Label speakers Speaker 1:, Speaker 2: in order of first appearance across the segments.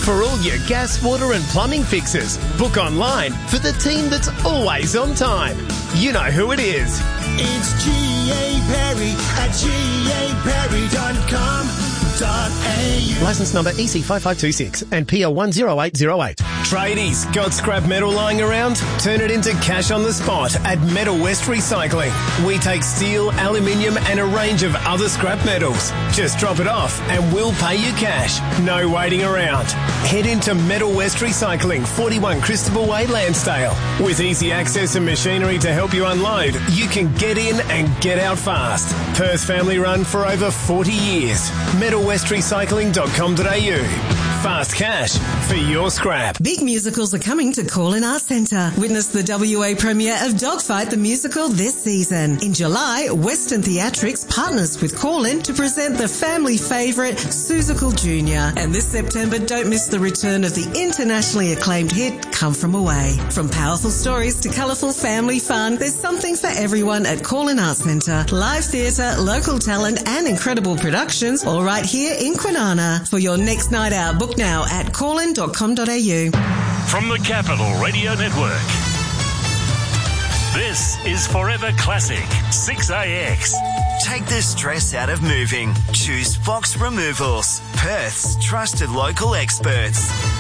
Speaker 1: For all your gas, water and plumbing fixes, book online for the team that's always on time. You know who it is.
Speaker 2: It's G.A. Perry at gaperry.com.au.
Speaker 1: Licence number EC5526 and PL 10808. Tradies, got scrap metal lying around? Turn it into cash on the spot at Metal West Recycling. We take steel, aluminium and a range of other scrap metals. Just drop it off and we'll pay you cash. No waiting around. Head into Metal West Recycling, 41 Christopher Way, Lansdale. With easy access and machinery to help you unload, you can get in and get out fast. Perth family run for over 40 years. MetalWestRecycling.com.au. Fast cash for your scrap.
Speaker 3: Big musicals are coming to Call-In Arts Centre. Witness the WA premiere of Dogfight the Musical this season. In July, Western Theatrics partners with Call-In to present the family favourite Seussical Jr. And this September, don't miss the return of the internationally acclaimed hit Come From Away. From powerful stories to colourful family fun, there's something for everyone at Call-In Arts Centre. Live theatre, local talent and incredible productions, all right here in Kwinana. For your next night out, book now at callin.com.au.
Speaker 4: From the Capital Radio Network, this is Forever Classic 6AX.
Speaker 5: Take the stress out of moving. Choose Fox Removals, Perth's trusted local experts.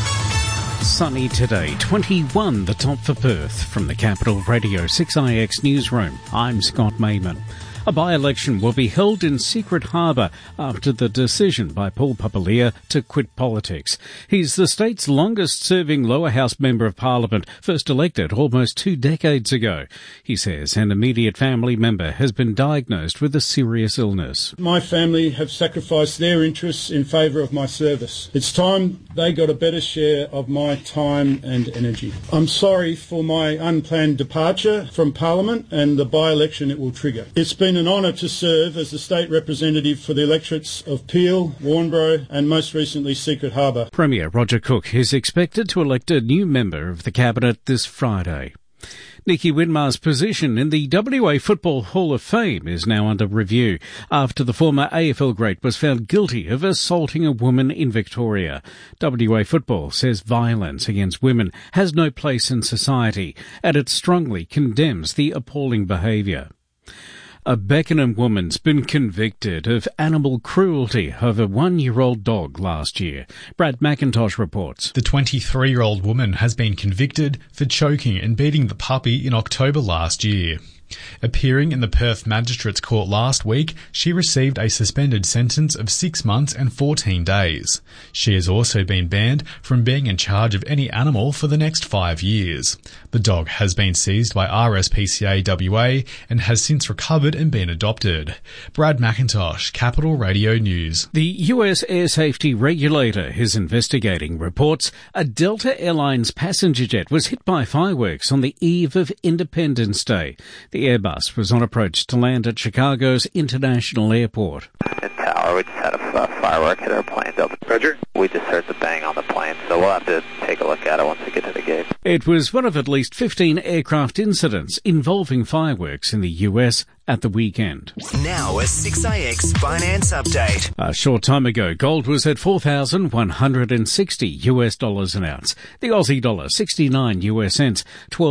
Speaker 6: Sunny today, 21 the top for Perth. From the Capital Radio 6IX newsroom, I'm Scott Mayman. A by-election will be held in Secret Harbour after the decision by Paul Papalia to quit politics. He's the state's longest-serving lower house member of Parliament, first elected almost 2 decades ago. He says an immediate family member has been diagnosed with a serious illness.
Speaker 7: My family have sacrificed their interests in favour of my service. It's time they got a better share of my time and energy. I'm sorry for my unplanned departure from Parliament and the by-election it will trigger. It's been an honour to serve as the state representative for the electorates of Peel, Warnbro and most recently Secret Harbour.
Speaker 6: Premier Roger Cook is expected to elect a new member of the Cabinet this Friday. Nicky Winmar's position in the WA Football Hall of Fame is now under review after the former AFL great was found guilty of assaulting a woman in Victoria. WA Football says violence against women has no place in society and it strongly condemns the appalling behaviour. A Beckenham woman's been convicted of animal cruelty of a 1-year-old dog last year. Brad McIntosh reports.
Speaker 8: The 23-year-old woman has been convicted for choking and beating the puppy in October last year. Appearing in the Perth Magistrates Court last week, she received a suspended sentence of 6 months and 14 days. She has also been banned from being in charge of any animal for the next 5 years. The dog has been seized by RSPCA WA and has since recovered and been adopted. Brad McIntosh, Capital Radio News.
Speaker 6: The US air safety regulator is investigating reports a Delta Airlines passenger jet was hit by fireworks on the eve of Independence Day. The Airbus was on approach to land at Chicago's International Airport.
Speaker 9: In tower, we just had a firework hit our plane. Roger. We just heard the bang on the plane, so we'll have to take a look at it once we get to the gate.
Speaker 6: It was one of at least 15 aircraft incidents involving fireworks in the US at the weekend.
Speaker 5: Now a 6IX finance update.
Speaker 6: A short time ago, gold was at $4,160 an ounce. The Aussie dollar 69 US cents,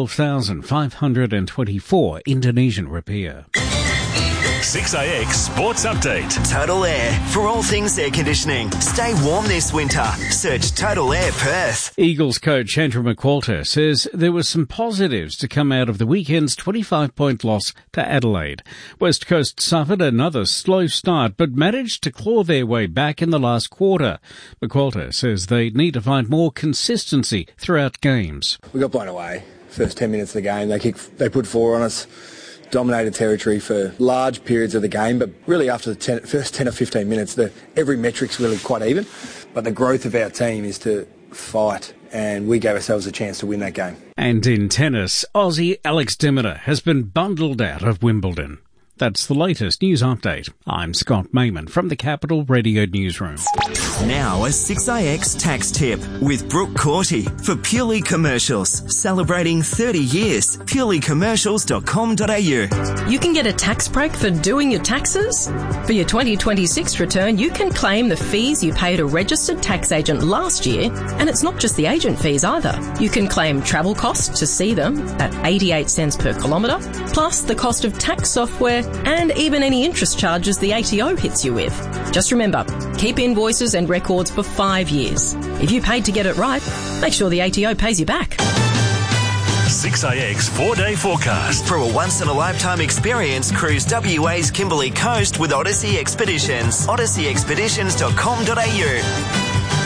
Speaker 6: 12,524 Indonesian rupiah.
Speaker 4: 6AX Sports Update.
Speaker 5: Total Air, for all things air conditioning. Stay warm this winter. Search Total Air Perth.
Speaker 6: Eagles coach Andrew McQualter says there were some positives to come out of the weekend's 25-point loss to Adelaide. West Coast suffered another slow start but managed to claw their way back in the last quarter. McQualter says they need to find more consistency throughout games.
Speaker 10: We got blown away. First 10 minutes of the game, they put 4 on us. Dominated territory for large periods of the game, but really after the first 10 or 15 minutes, every metric's really quite even. But the growth of our team is to fight, and we gave ourselves a chance to win that game.
Speaker 6: And in tennis, Aussie Alex de Minaur has been bundled out of Wimbledon. That's the latest news update. I'm Scott Mayman from the Capital Radio Newsroom.
Speaker 5: Now a 6IX tax tip with Brooke Corty for Purely Commercials. Celebrating 30 years. purelycommercials.com.au.
Speaker 11: You can get a tax break for doing your taxes. For your 2026 return, you can claim the fees you paid a registered tax agent last year, and it's not just the agent fees either. You can claim travel costs to see them at 88 cents per kilometre, plus the cost of tax software and even any interest charges the ATO hits you with. Just remember, keep invoices and records for 5 years. If you paid to get it right, make sure the ATO pays you back.
Speaker 4: 6AX 4-day forecast.
Speaker 5: For a once-in-a-lifetime experience, cruise WA's Kimberley Coast with Odyssey Expeditions. odysseyexpeditions.com.au.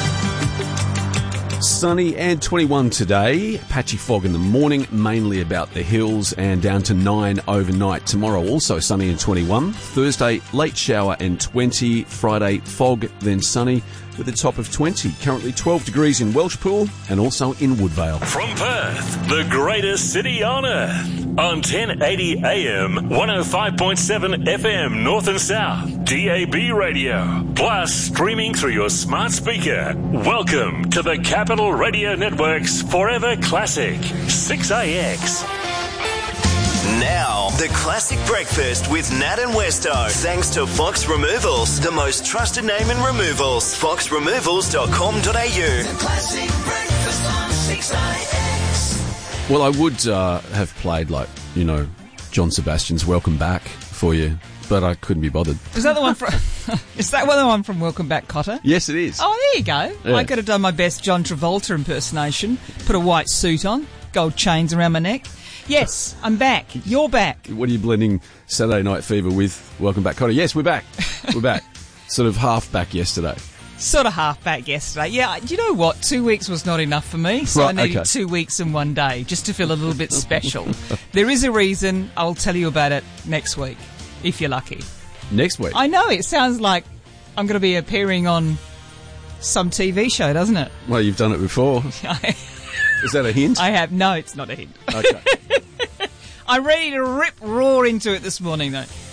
Speaker 12: Sunny and 21 today. Patchy fog in the morning, mainly about the hills, and down to 9 overnight. Tomorrow also sunny and 21. Thursday, late shower and 20. Friday, fog, then sunny with a top of 20. Currently 12 degrees in Welshpool and also in Woodvale.
Speaker 4: From Perth, the greatest city on earth. On 1080 AM, 105.7 FM North and South, DAB radio. Plus streaming through your smart speaker. Welcome to the Capital Radio Network's Forever Classic, 6AX.
Speaker 5: Now, the classic breakfast with Nat and Westo. Thanks to Fox Removals, the most trusted name in removals. foxremovals.com.au.
Speaker 2: The classic breakfast on 6IX.
Speaker 12: Well, I would have played, John Sebastian's Welcome Back for you, but I couldn't be bothered.
Speaker 13: Is that the one from... Is that the one from Welcome Back, Cotter?
Speaker 12: Yes, it is.
Speaker 13: Oh, there you go.
Speaker 12: Yeah.
Speaker 13: I could have done my best John Travolta impersonation, put a white suit on, gold chains around my neck. Yes, I'm back. You're back.
Speaker 12: What are you blending Saturday Night Fever with Welcome Back, Cotter? Yes, we're back. We're back. Sort of half back yesterday.
Speaker 13: Sort of half back yesterday. Yeah, you know what? 2 weeks was not enough for me, so
Speaker 12: Right,
Speaker 13: I needed
Speaker 12: okay.
Speaker 13: 2 weeks and 1 day just to feel a little bit special. There is a reason. I'll tell you about it next week, if you're lucky.
Speaker 12: Next week?
Speaker 13: I know, it sounds like I'm going to be appearing on some TV show, doesn't it?
Speaker 12: Well, you've done it before. Is that a hint?
Speaker 13: I have. No, it's not a hint.
Speaker 12: Okay.
Speaker 13: I'm ready to roar into it this morning, though.